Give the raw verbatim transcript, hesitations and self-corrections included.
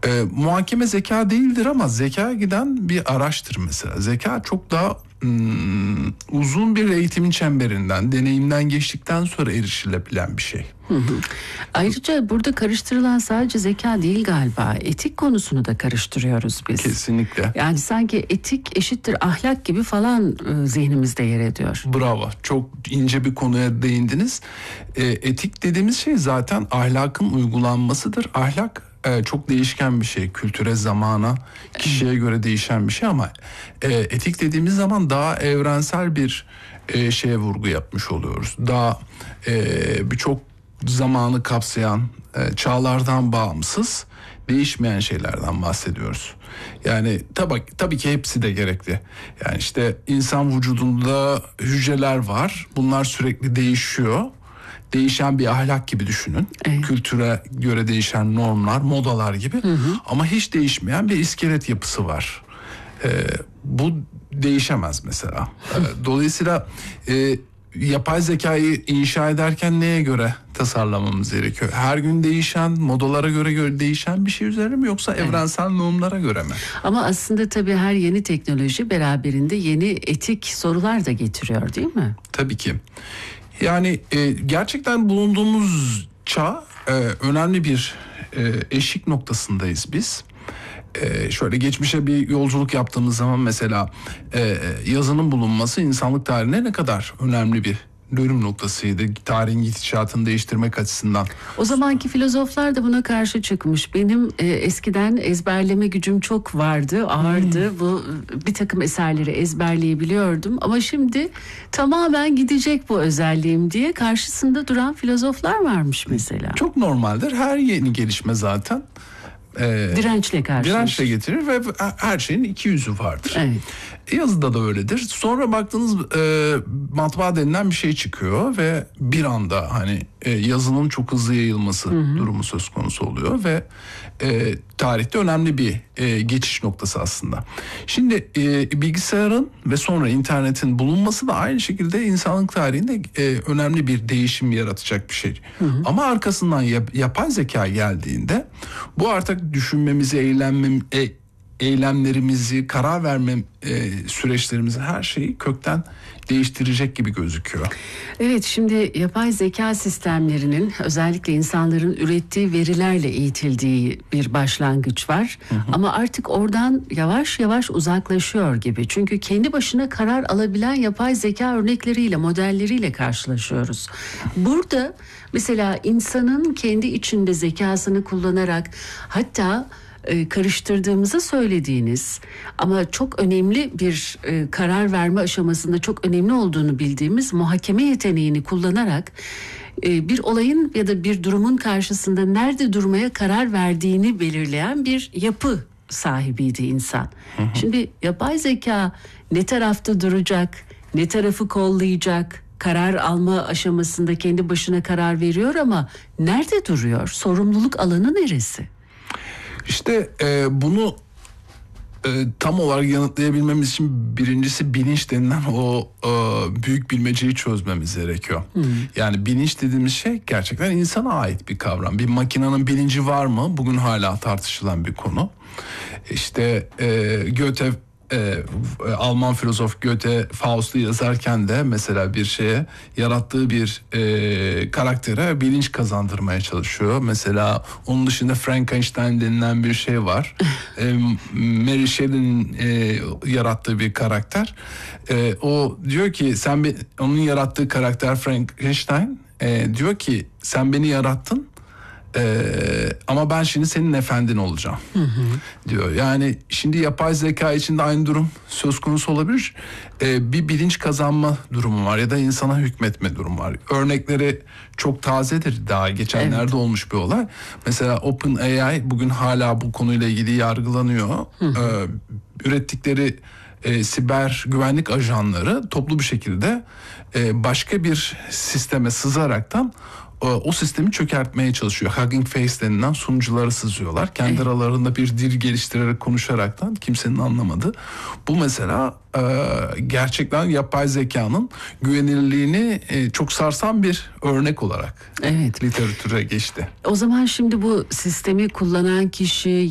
E, muhakeme zeka değildir ama zekaya giden bir araçtır mesela. Zeka çok daha hmm, uzun bir eğitimin çemberinden, deneyimden geçtikten sonra erişilebilen bir şey. Hı hı. Ayrıca burada karıştırılan sadece zeka değil galiba. Etik konusunu da karıştırıyoruz biz. Kesinlikle. Yani sanki etik eşittir ahlak gibi falan e, zihnimizde yer ediyor. Bravo. Çok ince bir konuya değindiniz. E, etik dediğimiz şey zaten ahlakın uygulanmasıdır. Ahlak e, çok değişken bir şey. Kültüre, zamana, kişiye göre değişen bir şey ama e, etik dediğimiz zaman daha evrensel bir e, şeye vurgu yapmış oluyoruz. Daha e, birçok zamanı kapsayan, e, çağlardan bağımsız, değişmeyen şeylerden bahsediyoruz. Yani tabii, tabii ki hepsi de gerekli. Yani işte insan vücudunda hücreler var. Bunlar sürekli değişiyor. Değişen bir ahlak gibi düşünün. Evet. Kültüre göre değişen normlar, modalar gibi. Hı hı. Ama hiç değişmeyen bir iskelet yapısı var. Ee, bu değişemez mesela. Ee, dolayısıyla e, yapay zekayı inşa ederken neye göre tasarlamamız gerekiyor? Her gün değişen, modalara göre, göre değişen bir şey üzerine mi yoksa evet. evrensel normlara göre mi? Ama aslında tabii her yeni teknoloji beraberinde yeni etik sorular da getiriyor, değil mi? Tabii ki. Yani e, gerçekten bulunduğumuz çağ e, önemli bir e, eşik noktasındayız biz. E, şöyle geçmişe bir yolculuk yaptığımız zaman mesela e, yazının bulunması insanlık tarihine ne kadar önemli bir dönüm noktasıydı. Tarihin gidişatını değiştirmek açısından. O zamanki filozoflar da buna karşı çıkmış. Benim e, eskiden ezberleme gücüm çok vardı, ağırdı. Hmm. Bu bir takım eserleri ezberleyebiliyordum. Ama şimdi tamamen gidecek bu özelliğim diye karşısında duran filozoflar varmış mesela. Çok normaldir. Her yeni gelişme zaten E, dirençle karşılaşır. Dirençle getirir ve her şeyin iki yüzü vardır. Evet. Yazıda da öyledir. Sonra baktığınız e, matbaa denilen bir şey çıkıyor ve bir anda hani e, yazının çok hızlı yayılması hı hı. durumu söz konusu oluyor ve e, tarihte önemli bir e, geçiş noktası aslında. Şimdi e, bilgisayarın ve sonra internetin bulunması da aynı şekilde insanlık tarihinde e, önemli bir değişim yaratacak bir şey. Hı hı. Ama arkasından yap, yapay zeka geldiğinde bu artık düşünmemizi, eylemmemizi, e, eylemlerimizi, karar verme e, süreçlerimizi, her şeyi kökten değiştirecek gibi gözüküyor. Evet, şimdi yapay zeka sistemlerinin özellikle insanların ürettiği verilerle eğitildiği bir başlangıç var. Hı hı. Ama artık oradan yavaş yavaş uzaklaşıyor gibi. Çünkü kendi başına karar alabilen yapay zeka örnekleriyle, modelleriyle karşılaşıyoruz. Burada mesela insanın kendi içinde zekasını kullanarak, hatta karıştırdığımızı söylediğiniz ama çok önemli bir e, karar verme aşamasında çok önemli olduğunu bildiğimiz muhakeme yeteneğini kullanarak e, bir olayın ya da bir durumun karşısında nerede durmaya karar verdiğini belirleyen bir yapı sahibiydi insan. Hı hı. Şimdi yapay zeka ne tarafta duracak, ne tarafı kollayacak, karar alma aşamasında kendi başına karar veriyor ama nerede duruyor? Sorumluluk alanı neresi? İşte e, bunu e, tam olarak yanıtlayabilmemiz için birincisi bilinç denilen o e, büyük bilmeceyi çözmemiz gerekiyor. Hmm. Yani bilinç dediğimiz şey gerçekten insana ait bir kavram. Bir makinenin bilinci var mı? Bugün hala tartışılan bir konu. İşte e, Goethe, Ee, Alman filozof Goethe Faust'u yazarken de mesela bir şeye, yarattığı bir e, karaktere bilinç kazandırmaya çalışıyor. Mesela onun dışında Frankenstein denilen bir şey var. e, Mary Shelley'nin e, yarattığı bir karakter. E, o diyor ki sen be, onun yarattığı karakter Frankenstein e, diyor ki sen beni yarattın. Ee, ama ben şimdi senin efendin olacağım hı hı. diyor. Yani şimdi yapay zeka içinde aynı durum söz konusu olabilir. Ee, bir bilinç kazanma durumu var ya da insana hükmetme durumu var. Örnekleri çok tazedir, daha geçenlerde evet. olmuş bir olay. Mesela OpenAI bugün hala bu konuyla ilgili yargılanıyor. Hı hı. Ee, ürettikleri e, siber güvenlik ajanları toplu bir şekilde e, başka bir sisteme sızaraktan o sistemi çökertmeye çalışıyor. Hugging Face denilen sunucuları sızıyorlar. Kendi evet. aralarında bir dil geliştirerek konuşaraktan kimsenin anlamadığı. Bu mesela e, gerçekten yapay zekanın güvenilirliğini e, çok sarsan bir örnek olarak evet. literatüre geçti. O zaman şimdi bu sistemi kullanan kişi